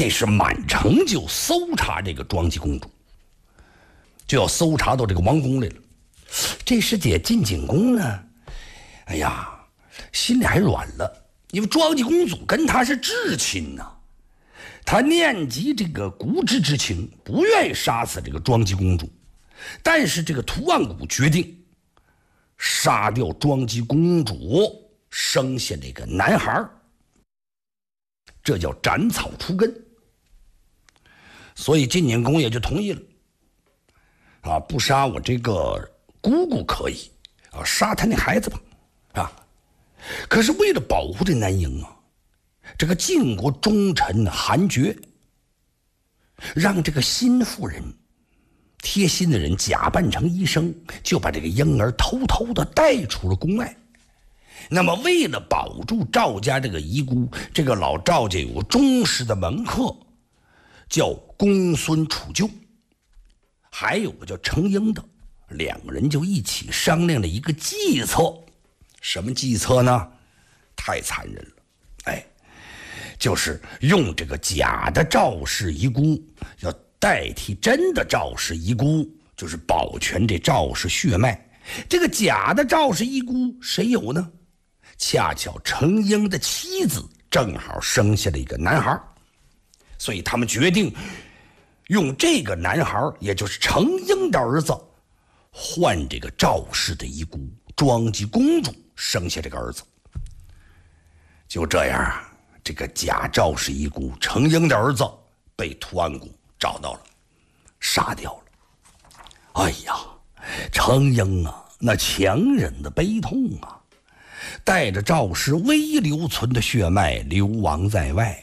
这是满城就搜查这个庄姬公主，就要搜查到这个王宫来了。这时姐晋景公呢，哎呀，心里还软了，因为庄姬公主跟他是至亲呐，他念及这个姑侄之情，不愿意杀死这个庄姬公主。但是这个屠岸贾决定杀掉庄姬公主，生下这个男孩，这叫斩草除根。所以晋景公也就同意了，不杀我这个姑姑可以，杀他那孩子吧，可是为了保护这南婴这个晋国忠臣韩厥让这个新妇人贴心的人假扮成医生，就把这个婴儿偷偷的带出了宫外。那么为了保住赵家这个遗孤，这个老赵家有个忠实的门客叫公孙楚臼，还有个叫程婴的，两个人就一起商量了一个计策。什么计策呢？太残忍了，就是用这个假的赵氏遗孤要代替真的赵氏遗孤，就是保全这赵氏血脉。这个假的赵氏遗孤谁有呢？恰巧程婴的妻子正好生下了一个男孩，所以他们决定用这个男孩，也就是程婴的儿子，换这个赵氏的遗孤庄姬公主生下这个儿子。就这样这个假赵氏遗孤程婴的儿子被屠岸贾找到了，杀掉了。哎呀，程婴那强忍的悲痛带着赵氏微留存的血脉流亡在外，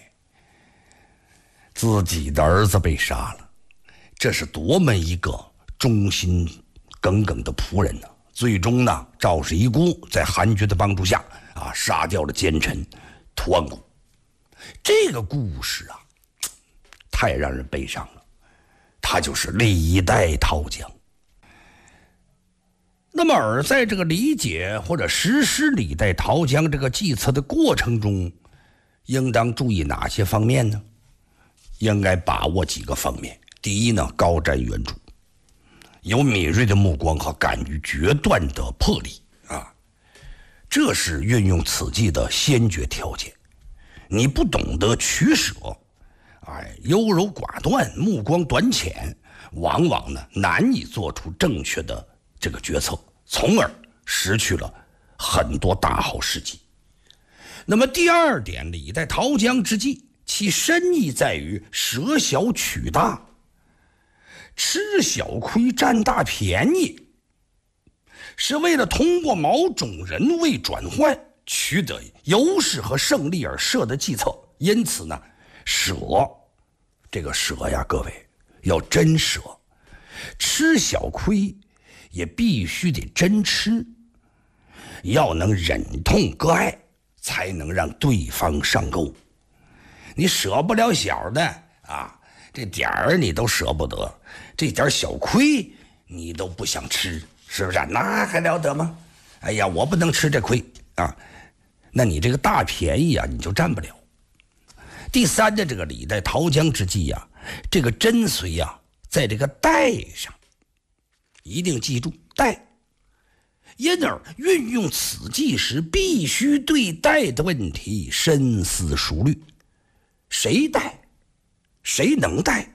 自己的儿子被杀了，这是多么一个忠心耿耿的仆人呢！最终呢，赵氏遗孤在韩厥的帮助下杀掉了奸臣屠岸贾。这个故事太让人悲伤了，他就是李代桃僵。那么而在这个理解或者实施李代桃僵这个计策的过程中，应当注意哪些方面呢？应该把握几个方面。第一呢，高瞻远瞩，有敏锐的目光和敢于决断的魄力这是运用此计的先决条件。你不懂得取舍，优柔寡断，目光短浅，往往呢难以做出正确的这个决策，从而失去了很多大好时机。那么第二点，李代桃僵之计，其深意在于舍小取大，吃小亏占大便宜，是为了通过某种人为转换取得优势和胜利而设的计策。因此呢，舍这个舍各位要真舍，吃小亏也必须得真吃，要能忍痛割爱，才能让对方上钩。你舍不了小的这点儿你都舍不得，这点小亏你都不想吃，是不是那还了得吗？哎呀，我不能吃这亏那你这个大便宜你就占不了。第三的这个李代桃僵之计这个真髓在这个代上，一定记住代。因而运用此计时，必须对代的问题深思熟虑。谁代，谁能代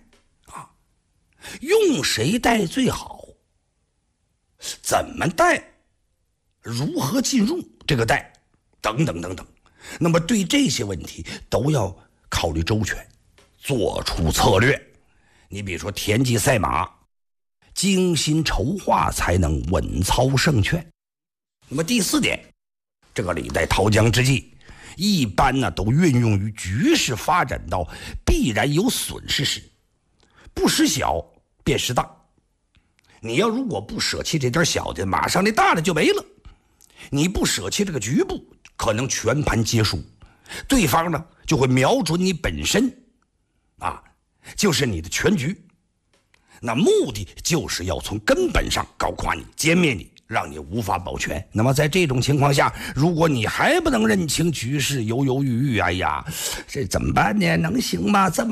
用谁代最好，怎么代，如何进入这个代，等等等等。那么对这些问题都要考虑周全，做出策略。你比如说田忌赛马，精心筹划才能稳操胜券。那么第四点，这个李代桃僵之计一般都运用于局势发展到必然有损失时，不失小便失大。你要如果不舍弃这点小的，马上那大的就没了。你不舍弃这个局部，可能全盘皆输，对方呢就会瞄准你本身就是你的全局。那目的就是要从根本上搞垮你，歼灭你，让你无法保全。那么在这种情况下，如果你还不能认清局势，犹犹豫豫，哎呀，这怎么办呢？能行吗？这么